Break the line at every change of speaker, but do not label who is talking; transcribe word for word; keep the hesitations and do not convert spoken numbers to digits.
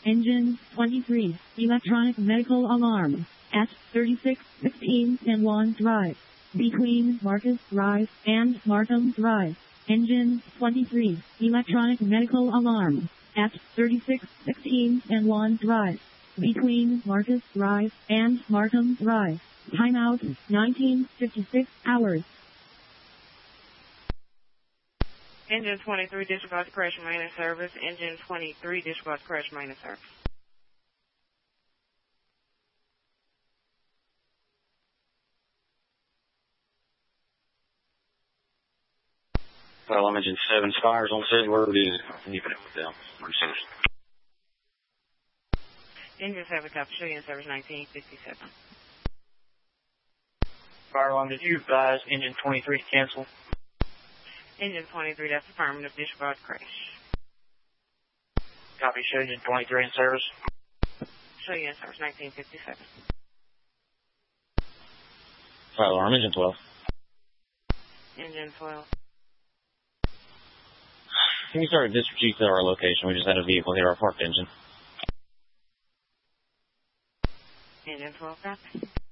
Engine twenty-three, electronic medical alarm, at thirty-six sixteen San Juan Drive, between Marcus Drive and Markham Drive. Engine twenty-three, electronic medical alarm, at thirty-six sixteen San Juan Drive, between Marcus Drive and Markham Drive. Timeout, nineteen fifty-six hours.
Engine twenty-three, disregard crash maintenance service. Engine twenty-three, disregard crash maintenance service.
Well, I'm engine seven, fires on city road is you can put down.
Engine seven, copy, show you in service nineteen fifty-seven.
Fire alarm, did you advise engine twenty-three to cancel?
Engine twenty-three, that's affirmative, disregard crash.
Copy, show engine twenty-three in service.
Show you in service nineteen fifty-seven.
Fire alarm, engine twelve.
Engine twelve.
Can you start a district chief to our location? We just had a vehicle here, our parked engine.
Engine twelve, copy.